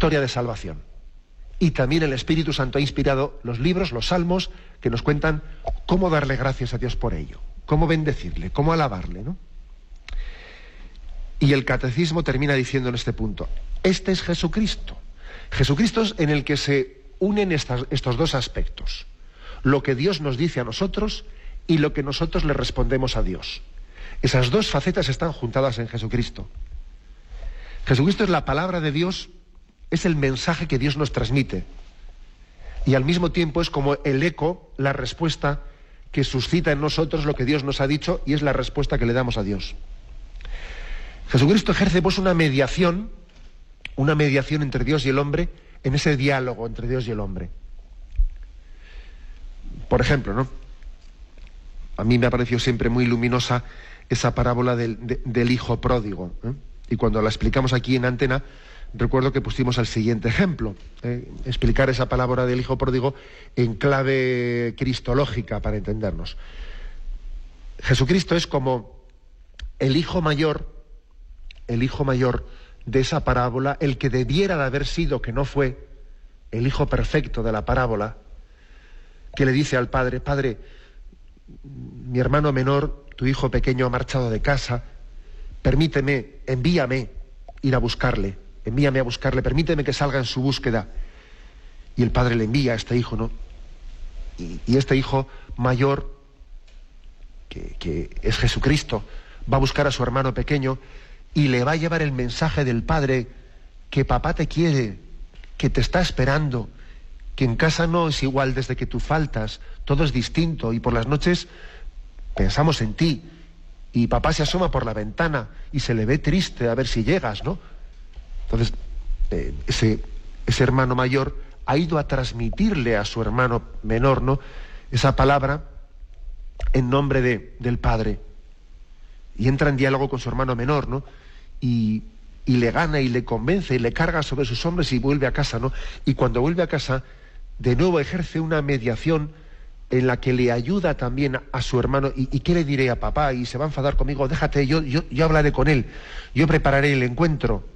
historia de salvación. Y también el Espíritu Santo ha inspirado los libros, los salmos, que nos cuentan cómo darle gracias a Dios por ello, cómo bendecirle, cómo alabarle, ¿no? Y el catecismo termina diciendo en este punto: este es Jesucristo. Jesucristo es en el que se unen estos dos aspectos: lo que Dios nos dice a nosotros y lo que nosotros le respondemos a Dios. Esas dos facetas están juntadas en Jesucristo. Jesucristo es la palabra de Dios, es el mensaje que Dios nos transmite. Y al mismo tiempo es como el eco, la respuesta que suscita en nosotros lo que Dios nos ha dicho, y es la respuesta que le damos a Dios. Jesucristo ejerce pues una mediación entre Dios y el hombre, en ese diálogo entre Dios y el hombre. Por ejemplo, ¿no? A mí me ha parecido siempre muy luminosa esa parábola del hijo pródigo, ¿eh? Y cuando la explicamos aquí en Antena, recuerdo que pusimos el siguiente ejemplo: explicar esa parábola del hijo pródigo en clave cristológica, para entendernos. Jesucristo es como el hijo mayor de esa parábola, el que debiera de haber sido, que no fue, el hijo perfecto de la parábola, que le dice al padre: Padre, mi hermano menor, tu hijo pequeño, ha marchado de casa, permíteme, envíame ir a buscarle, permíteme que salga en su búsqueda. Y el padre le envía a este hijo, ¿no? Y este hijo mayor, que es Jesucristo, va a buscar a su hermano pequeño y le va a llevar el mensaje del padre: que papá te quiere, que te está esperando, que en casa no es igual desde que tú faltas, todo es distinto, y por las noches pensamos en ti, y papá se asoma por la ventana y se le ve triste a ver si llegas, ¿no? Entonces, ese hermano mayor ha ido a transmitirle a su hermano menor, ¿no?, esa palabra en nombre del padre, y entra en diálogo con su hermano menor, ¿no?, y le gana y le convence y le carga sobre sus hombros y vuelve a casa, ¿no? Y cuando vuelve a casa, de nuevo ejerce una mediación en la que le ayuda también a su hermano. ¿Y qué le diré a papá? Y se va a enfadar conmigo. Déjate, yo hablaré con él, yo prepararé el encuentro.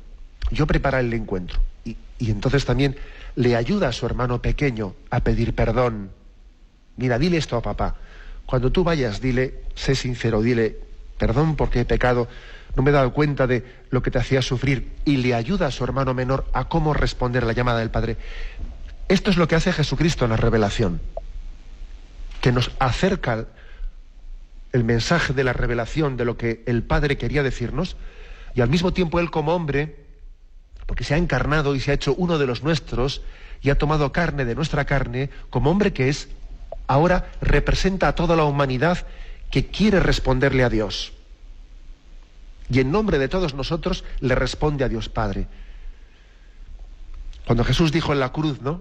Y entonces también le ayuda a su hermano pequeño a pedir perdón. Mira, dile esto a papá. Cuando tú vayas, dile, sé sincero, dile: perdón porque he pecado, no me he dado cuenta de lo que te hacía sufrir. Y le ayuda a su hermano menor a cómo responder a la llamada del Padre. Esto es lo que hace Jesucristo en la revelación, que nos acerca el mensaje de la revelación de lo que el Padre quería decirnos, y al mismo tiempo Él, como hombre, porque se ha encarnado y se ha hecho uno de los nuestros y ha tomado carne de nuestra carne, como hombre que es, ahora representa a toda la humanidad que quiere responderle a Dios. Y en nombre de todos nosotros le responde a Dios Padre. Cuando Jesús dijo en la cruz, ¿no?,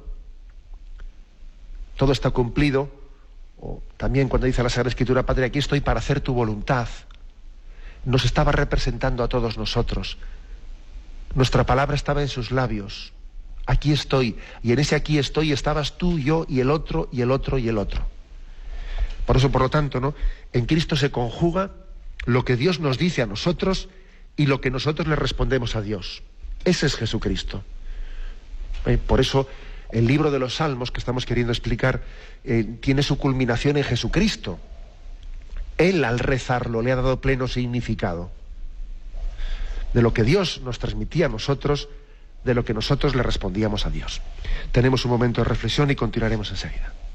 todo está cumplido, o también cuando dice la Sagrada Escritura: Padre, aquí estoy para hacer tu voluntad, nos estaba representando a todos nosotros. Nuestra palabra estaba en sus labios: aquí estoy. Y en ese aquí estoy estabas tú, yo y el otro, y el otro, y el otro. Por eso, por lo tanto, ¿no?, en Cristo se conjuga lo que Dios nos dice a nosotros y lo que nosotros le respondemos a Dios. Ese es Jesucristo. Por eso el libro de los Salmos que estamos queriendo explicar tiene su culminación en Jesucristo. Él, al rezarlo, le ha dado pleno significado de lo que Dios nos transmitía a nosotros, de lo que nosotros le respondíamos a Dios. Tenemos un momento de reflexión y continuaremos enseguida.